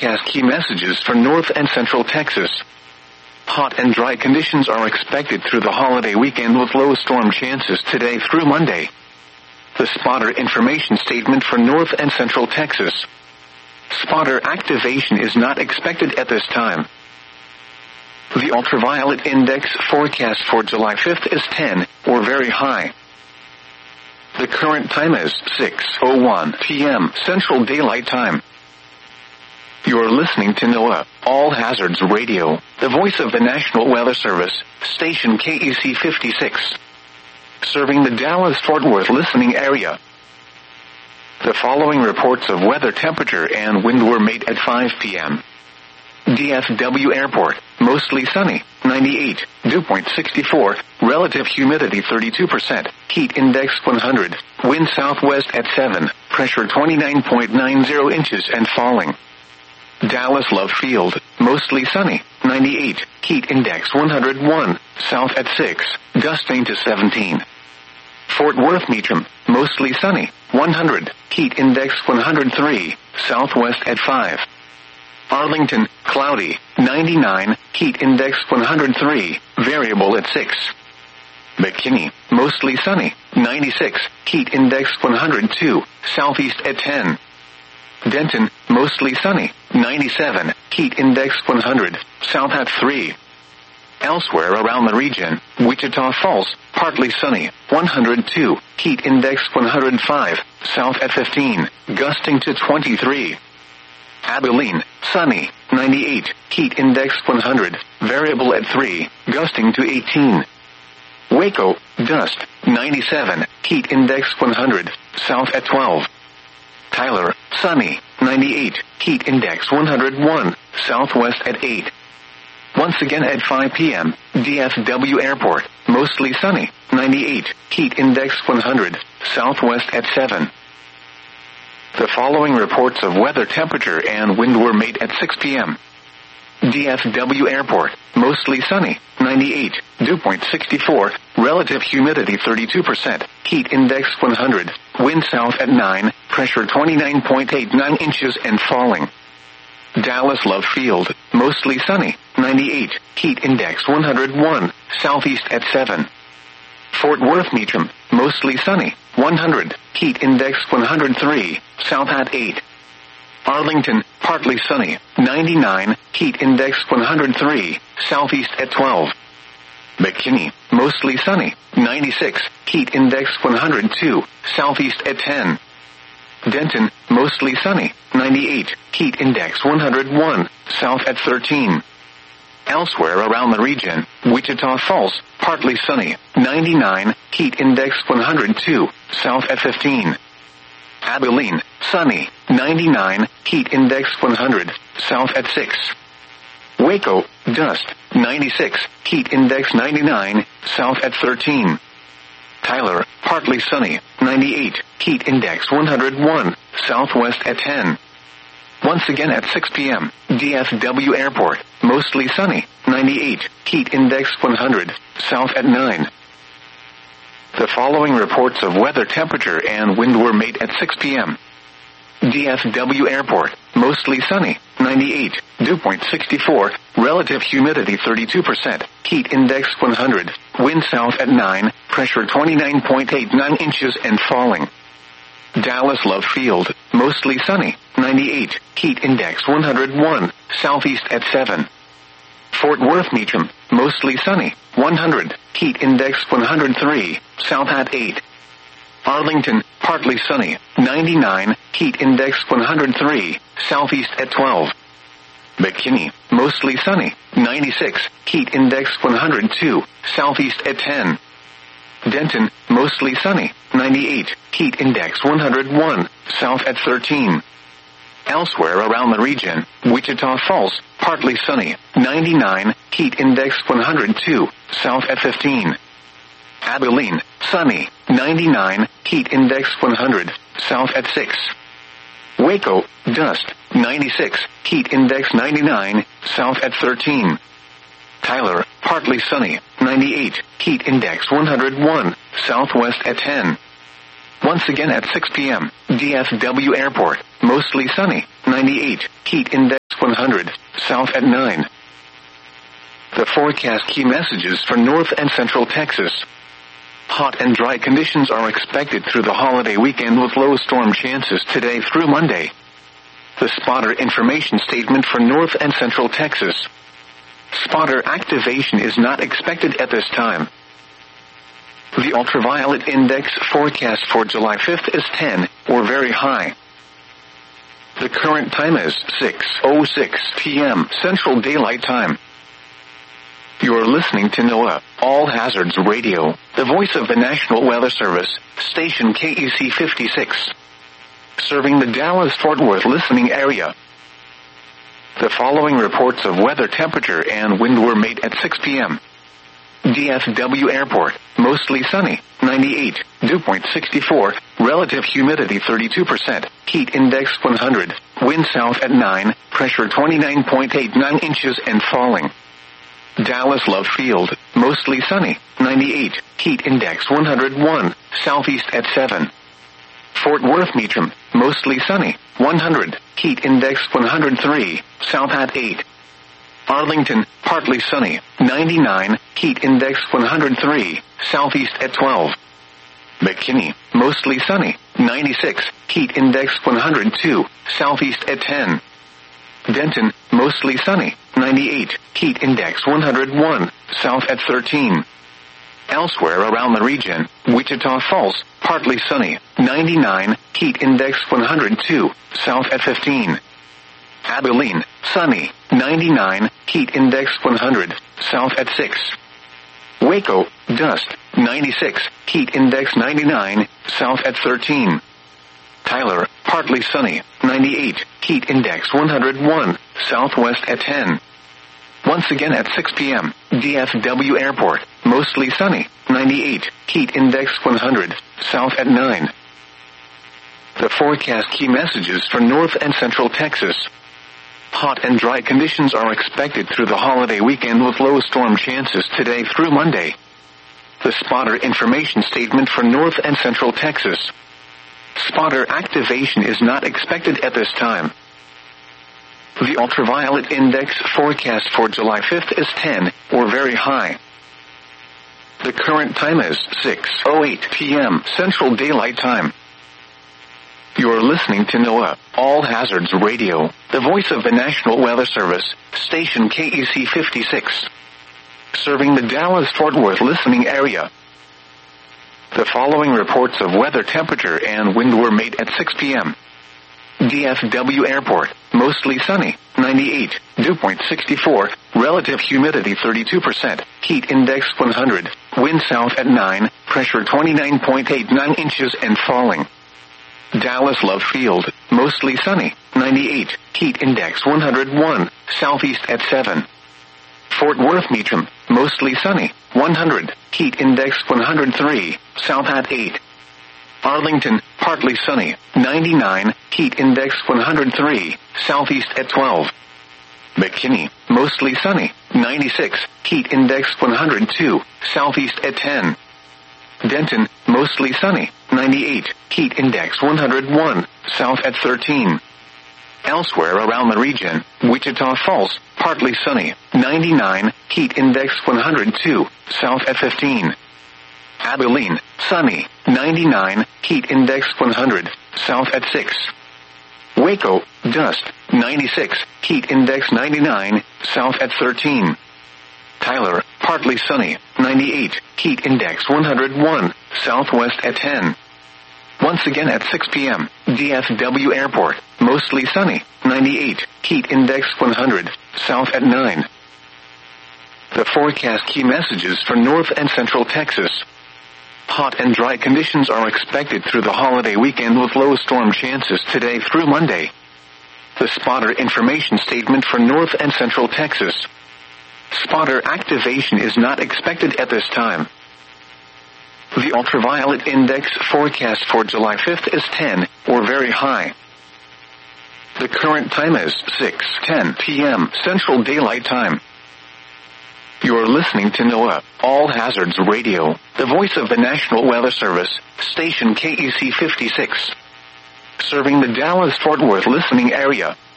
forecast key messages for North and Central Texas. Hot and dry conditions are expected through the holiday weekend with low storm chances today through Monday. The spotter information statement for North and Central Texas. Spotter activation is not expected at this time. The ultraviolet index forecast for July 5th is 10, or very high. The current time is 6:01 p.m. Central Daylight Time. You're listening to NOAA All Hazards Radio, the voice of the National Weather Service, station KEC 56. Serving the Dallas-Fort Worth listening area. The following reports of weather temperature and wind were made at 5 p.m. DFW Airport, mostly sunny, 98, dew point 64, relative humidity 32%, heat index 100, wind southwest at 7, pressure 29.90 inches and falling. Dallas Love Field, mostly sunny, 98, heat index 101, south at 6, gusting to 17. Fort Worth Meacham, mostly sunny, 100, heat index 103, southwest at 5. Arlington, cloudy, 99, heat index 103, variable at 6. McKinney, mostly sunny, 96, heat index 102, southeast at 10. Denton, mostly sunny, 97, heat index 100, south at 3. Elsewhere around the region, Wichita Falls, partly sunny, 102, heat index 105, south at 15, gusting to 23. Abilene, sunny, 98, heat index 100, variable at 3, gusting to 18. Waco, dust, 97, heat index 100, south at 12. Tyler, sunny, 98, heat index 101, southwest at 8. Once again at 5 p.m., DFW Airport, mostly sunny, 98, heat index 100, southwest at 7. The following reports of weather temperature and wind were made at 6 p.m. DFW Airport, mostly sunny, 98, dew point 64, relative humidity 32%, heat index 100, wind south at 9, pressure 29.89 inches and falling. Dallas Love Field, mostly sunny, 98, heat index 101, southeast at 7. Fort Worth Meacham, mostly sunny, 100, heat index 103, south at 8. Arlington, partly sunny, 99, heat index 103, southeast at 12. McKinney, mostly sunny, 96, heat index 102, southeast at 10. Denton, mostly sunny, 98, heat index 101, south at 13. Elsewhere around the region, Wichita Falls, partly sunny, 99, heat index 102, south at 15. Abilene, sunny, 99, heat index 100, south at 6. Waco, dust, 96, heat index 99, south at 13. Tyler, partly sunny, 98, heat index 101, southwest at 10. Once again at 6 p.m., DFW Airport, mostly sunny, 98, heat index 100, south at 9. The following reports of weather temperature and wind were made at 6 p.m. DFW Airport, mostly sunny, 98, dew point 64, relative humidity 32%, heat index 100, wind south at 9, pressure 29.89 inches and falling. Dallas Love Field, mostly sunny, 98, heat index 101, southeast at 7. Fort Worth Meacham, mostly sunny, 100, heat index 103, south at 8. Arlington, partly sunny, 99, heat index 103, southeast at 12. McKinney, mostly sunny, 96, heat index 102, southeast at 10. Denton, mostly sunny, 98, heat index 101, south at 13. Elsewhere around the region, Wichita Falls, partly sunny, 99, heat index 102, south at 15. Abilene, sunny, 99, heat index 100, south at 6. Waco, dust, 96, heat index 99, south at 13. Tyler, partly sunny, 98, heat index 101, southwest at 10. Once again at 6 p.m., DFW Airport, mostly sunny, 98, heat index 100, south at 9. The forecast key messages for North and Central Texas. Hot and dry conditions are expected through the holiday weekend with low storm chances today through Monday. The spotter information statement for North and Central Texas. Spotter activation is not expected at this time. The ultraviolet index forecast for July 5th is 10, or very high. The current time is 6:06 p.m. Central Daylight Time. You're listening to NOAA All Hazards Radio, the voice of the National Weather Service, station KEC 56. Serving the Dallas-Fort Worth listening area. The following reports of weather temperature and wind were made at 6 p.m. DFW Airport, mostly sunny, 98, dew point 64, relative humidity 32%, heat index 100, wind south at 9, pressure 29.89 inches and falling. Dallas Love Field, mostly sunny, 98, heat index 101, southeast at 7. Fort Worth Meacham, mostly sunny, 100, heat index 103, south at 8. Arlington, partly sunny, 99, heat index 103, southeast at 12. McKinney, mostly sunny, 96, heat index 102, southeast at 10. Denton, mostly sunny, 98, heat index 101, south at 13. Elsewhere around the region, Wichita Falls, partly sunny, 99, heat index 102, south at 15. Abilene, sunny, 99, heat index 100, south at 6. Waco, dust, 96, heat index 99, south at 13. Tyler, partly sunny, 98, heat index 101, southwest at 10. Once again at 6 p.m., DFW Airport, mostly sunny, 98, heat index 100, south at 9. The forecast key messages for North and Central Texas. Hot and dry conditions are expected through the holiday weekend with low storm chances today through Monday. The spotter information statement for North and Central Texas. Spotter activation is not expected at this time. The ultraviolet index forecast for July 5th is 10, or very high. The current time is 6:08 p.m. Central Daylight Time. You're listening to NOAA All Hazards Radio, the voice of the National Weather Service, station KEC 56. Serving the Dallas-Fort Worth listening area. The following reports of weather temperature and wind were made at 6 p.m. DFW Airport, mostly sunny, 98, dew point 64, relative humidity 32%, heat index 100, wind south at 9, pressure 29.89 inches and falling. Dallas Love Field, mostly sunny, 98, heat index 101, southeast at 7. Fort Worth Meacham, mostly sunny, 100, heat index 103, south at 8. Arlington, partly sunny, 99, heat index 103, southeast at 12. McKinney, mostly sunny, 96, heat index 102, southeast at 10. Denton, mostly sunny, 98, heat index 101, south at 13. Elsewhere around the region, Wichita Falls, partly sunny, 99, heat index 102, south at 15. Abilene, sunny, 99, heat index 100, south at 6. Waco, dust, 96, heat index 99, south at 13. Tyler, partly sunny, 98, heat index 101, southwest at 10. Once again at 6 p.m., DFW Airport, mostly sunny, 98, heat index 100, south at 9. The forecast key messages for North and Central Texas. Hot and dry conditions are expected through the holiday weekend with low storm chances today through Monday. The spotter information statement for North and Central Texas. Spotter activation is not expected at this time. The ultraviolet index forecast for July 5th is 10, or very high. The current time is 6:10 p.m. Central Daylight Time. You're listening to NOAA All Hazards Radio, the voice of the National Weather Service, station KEC 56. Serving the Dallas-Fort Worth listening area.